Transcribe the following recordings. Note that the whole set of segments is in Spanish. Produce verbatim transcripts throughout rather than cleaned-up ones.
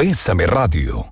Bésame Radio.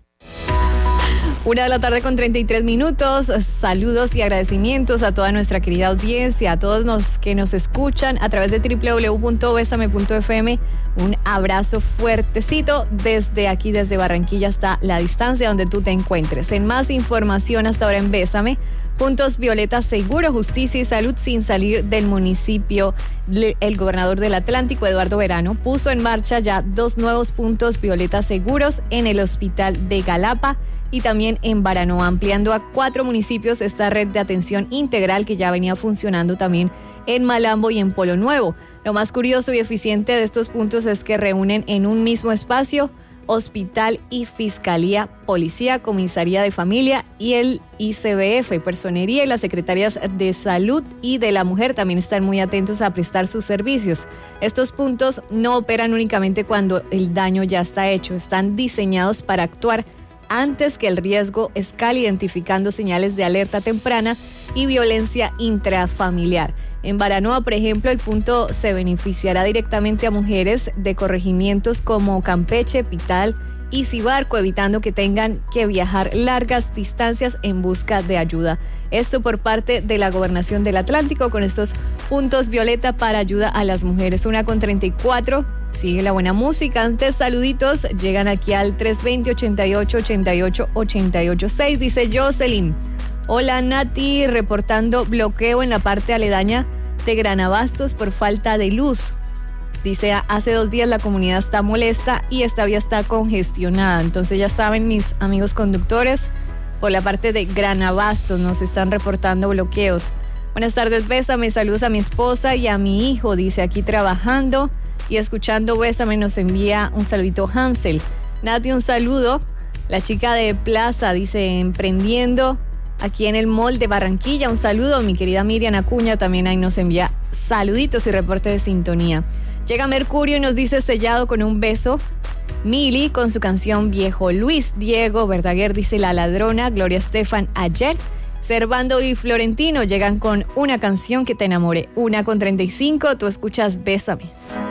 Una de la tarde con treinta y tres minutos. Saludos y agradecimientos a toda nuestra querida audiencia, a todos los que nos escuchan a través de doble u doble u doble u punto besame punto efe eme. Un abrazo fuertecito desde aquí, desde Barranquilla hasta la distancia donde tú te encuentres. En más información hasta ahora en Bésame, puntos Violeta Seguro, Justicia y Salud sin salir del municipio. El gobernador del Atlántico, Eduardo Verano, puso en marcha ya dos nuevos puntos Violeta Seguros en el hospital de Galapa y también en Baranoa, ampliando a cuatro municipios esta red de atención integral que ya venía funcionando también en Malambo y en Polo Nuevo. Lo más curioso y eficiente de estos puntos es que reúnen en un mismo espacio hospital y fiscalía, policía, comisaría de familia y el I C B F, personería y las secretarias de salud y de la mujer también están muy atentos a prestar sus servicios. Estos puntos no operan únicamente cuando el daño ya está hecho, están diseñados para actuar antes que el riesgo escale, identificando señales de alerta temprana y violencia intrafamiliar. En Baranoa, por ejemplo, el punto se beneficiará directamente a mujeres de corregimientos como Campeche, Pital y Cibarco, evitando que tengan que viajar largas distancias en busca de ayuda. Esto por parte de la Gobernación del Atlántico con estos puntos Violeta para ayuda a las mujeres. Una con treinta y cuatro. Sigue la buena música. Antes, saluditos. Llegan aquí al tres dos cero, ochenta y ocho, ochenta y ocho, ochenta y ocho seis. Dice Jocelyn. Hola Nati, reportando bloqueo en la parte aledaña de Granabastos por falta de luz. Dice, hace dos días la comunidad está molesta y esta vía está congestionada. Entonces ya saben, mis amigos conductores, por la parte de Granabastos nos están reportando bloqueos. Buenas tardes, Bésame, saludos a mi esposa y a mi hijo, dice, aquí trabajando y escuchando Bésame, nos envía un saludito Hansel. Nati, un saludo. La chica de Plaza, dice, emprendiendo aquí en el mall de Barranquilla, un saludo. Mi querida Miriam Acuña también ahí nos envía saluditos y reporte de sintonía. Llega Mercurio y nos dice sellado con un beso. Mili con su canción Viejo Luis. Diego Verdaguer dice La Ladrona. Gloria Estefan ayer. Servando y Florentino llegan con Una canción que te enamore. Una con treinta y cinco, tú escuchas Bésame.